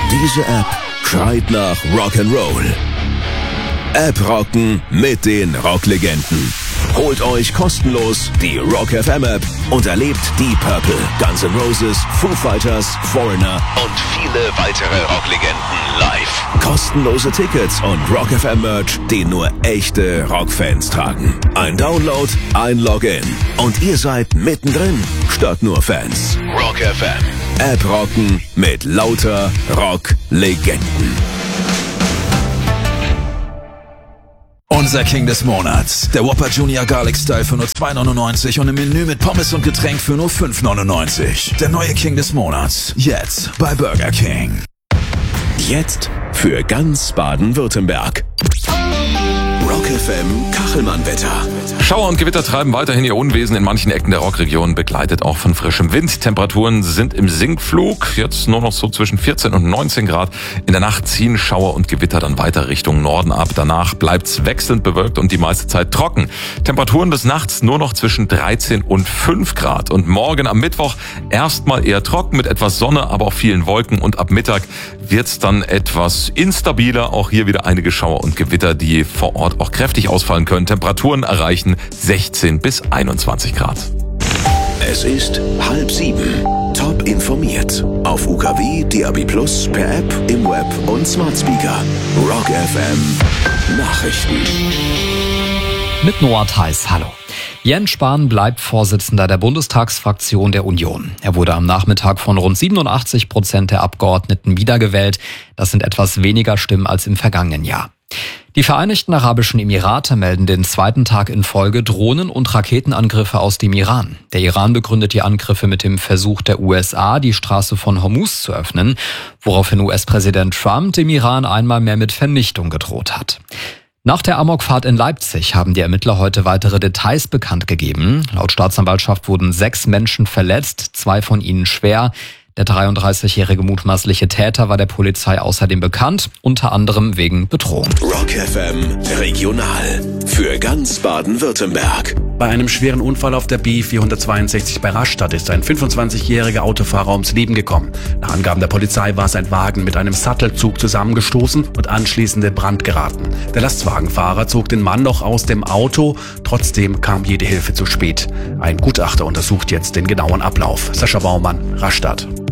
Diese App schreit nach Rock'n'Roll. App rocken mit den Rocklegenden. Holt euch kostenlos die Rock FM App und erlebt die Purple, Guns N' Roses, Foo Fighters, Foreigner und viele weitere Rocklegenden live. Kostenlose Tickets und Rock FM Merch, den nur echte Rockfans tragen. Ein Download, ein Login und ihr seid mittendrin statt nur Fans. Rock FM. App rocken mit lauter Rocklegenden. Unser King des Monats, der Whopper Junior Garlic Style für nur 2,99 und im Menü mit Pommes und Getränk für nur 5,99. Der neue King des Monats, jetzt bei Burger King. Jetzt für ganz Baden-Württemberg. Rock FM Kachelmann-Wetter. Schauer und Gewitter treiben weiterhin ihr Unwesen in manchen Ecken der Rockregion, begleitet auch von frischem Wind. Temperaturen sind im Sinkflug, jetzt nur noch so zwischen 14 und 19 Grad. In der Nacht ziehen Schauer und Gewitter dann weiter Richtung Norden ab. Danach bleibt's wechselnd bewölkt und die meiste Zeit trocken. Temperaturen des Nachts nur noch zwischen 13 und 5 Grad. Und morgen am Mittwoch erstmal eher trocken mit etwas Sonne, aber auch vielen Wolken. Und ab Mittag wird's dann etwas instabiler. Auch hier wieder einige Schauer und Gewitter, die vor Ort auch kräftig ausfallen können. Temperaturen erreichen 16 bis 21 Grad. Es ist 6:30. Top informiert. Auf UKW, DAB+, per App, im Web und Smart Speaker. Rock FM Nachrichten. Mit Noah Theis, hallo. Jens Spahn bleibt Vorsitzender der Bundestagsfraktion der Union. Er wurde am Nachmittag von rund 87% der Abgeordneten wiedergewählt. Das sind etwas weniger Stimmen als im vergangenen Jahr. Die Vereinigten Arabischen Emirate melden den zweiten Tag in Folge Drohnen- und Raketenangriffe aus dem Iran. Der Iran begründet die Angriffe mit dem Versuch der USA, die Straße von Hormuz zu öffnen, woraufhin US-Präsident Trump dem Iran einmal mehr mit Vernichtung gedroht hat. Nach der Amokfahrt in Leipzig haben die Ermittler heute weitere Details bekannt gegeben. Laut Staatsanwaltschaft wurden 6 Menschen verletzt, 2 von ihnen schwer. Der 33-jährige mutmaßliche Täter war der Polizei außerdem bekannt, unter anderem wegen Bedrohung. Rock FM Regional für ganz Baden-Württemberg. Bei einem schweren Unfall auf der B462 bei Rastatt ist ein 25-jähriger Autofahrer ums Leben gekommen. Nach Angaben der Polizei war sein Wagen mit einem Sattelzug zusammengestoßen und anschließend in Brand geraten. Der Lastwagenfahrer zog den Mann noch aus dem Auto, trotzdem kam jede Hilfe zu spät. Ein Gutachter untersucht jetzt den genauen Ablauf. Sascha Baumann, Rastatt.